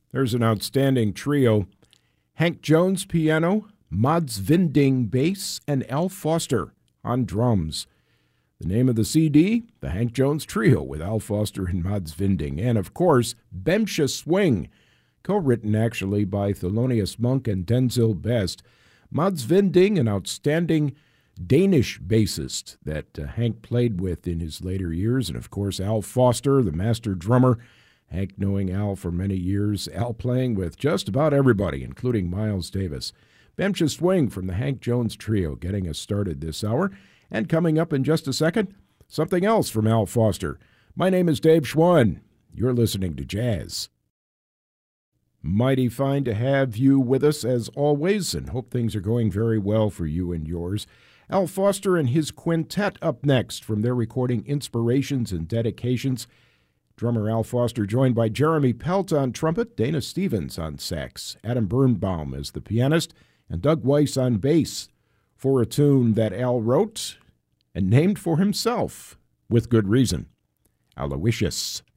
There's an outstanding trio. Hank Jones piano, Mads Vinding bass, and Al Foster on drums. The name of the CD, The Hank Jones Trio with Al Foster and Mads Vinding. And, of course, Bemsha Swing, co-written actually by Thelonious Monk and Denzil Best. Mads Vinding, an outstanding Danish bassist that Hank played with in his later years. And, of course, Al Foster, the master drummer. Hank knowing Al for many years. Al playing with just about everybody, including Miles Davis. Bemsha Swing from the Hank Jones Trio getting us started this hour. And coming up in just a second, something else from Al Foster. My name is Dave Schwann. You're listening to Jazz. Mighty fine to have you with us as always, and hope things are going very well for you and yours. Al Foster and his quintet up next from their recording Inspirations and Dedications. Drummer Al Foster joined by Jeremy Pelt on trumpet, Dana Stevens on sax, Adam Birnbaum as the pianist, and Doug Weiss on bass, for a tune that Al wrote and named for himself, with good reason, Aloysius.